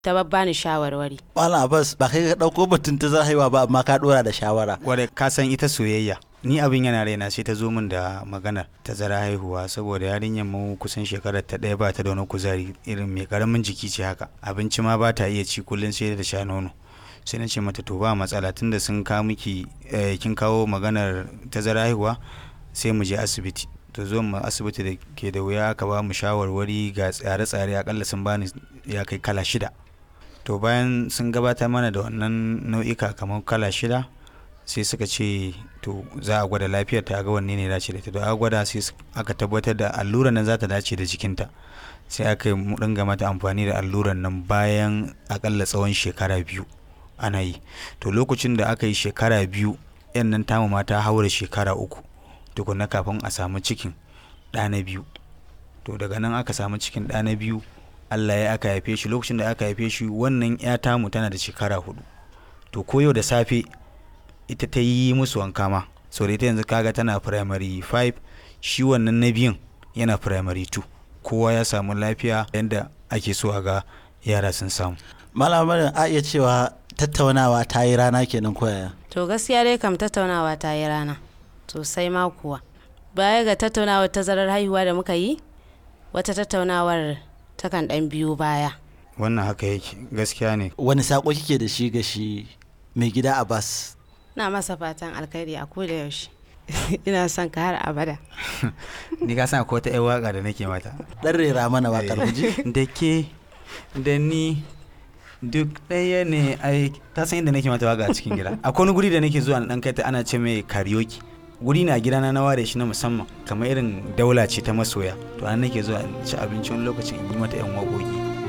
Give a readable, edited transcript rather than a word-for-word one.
ta babbani shawarwari. Malam Abbas ba kai ka ɗauko batun tazarar haihuwa ba amma ka ɗora da shawara. Wadda ka san ita soyayya. Ni abin yana raina sai ta zo min da maganar tazarar haihuwa saboda yarinyar mu kusan shekarar ta ɗaya ba ta da wani kuzari irin mai karamin jiki ce haka. Abinci ma ba ta iya ci kullum sai da sha nono. Sai na ce mata to ba matsala tunda sun kawo miki kin kawo maganar tazarar haihuwa sai mu je asibiti. To zo mu asibiti da ke da wuya aka ba mu shawarwari ga tsare-tsare akalla sun bani ya kai kala 6. To bayan sun gabatar mana da wannan nau'ika kamar kala 6 sai suka ce to za a gwada lafiyar ta ga wanne ne dace da ta. To aka gwada sai aka tabbatar da alluran nan za ta dace da jikinta. Sai aka yi mu dinga mata amfani da alluran nan bayan akalla tsawon shekara 2 ana yi. To lokacin da aka yi shekara 2 yan nan tamu ma ta haura shekara 3 tukunna kafin a samu cikin ɗa na 2. To daga nan aka samu cikin ɗa na 2 Allah ya aka haife shi. Lokacin da aka haife shi wannan ya tamu tana da shekara 4. To ko yau da safe ita ta yi musu wanka ma. So da ita yanzu kaga tana primary 5 shi wannan na 2 yana primary 2. Kowa ya samu lafiya yanda ake so a ga yara sun samu. Malam a iya cewa tattaunawa ta yi rana kenan koyaya. To gaskiya dai kam tattaunawa ta yi rana sosai ma kuwa. Baya ga tattaunawar tazarar haihuwa da muka yi, wata tattaunawar takan ɗan biyo baya. Wannan haka yake gaskiya ne. Wani sako kike da shi ga shi mai gida Abbas? Na masa fatan alkhairi a koda yaushe. Ina son ka har abada. Ni ka san akwai wata ƴar waka da nake mata. Dan rera mana wakar muji. Da ke da ni duk ɗaya ne ai ta san inda nake mata waka a cikin gida. Akwai wani guri da nake zuwa na dan kai ta ana ce mai karaoke. Guri na gidana na ware shi na musamman kamar irin daula ce ta masoya. To an nake zuwa ci abinci wani lokacin in yi mata ƴan waƙoƙi.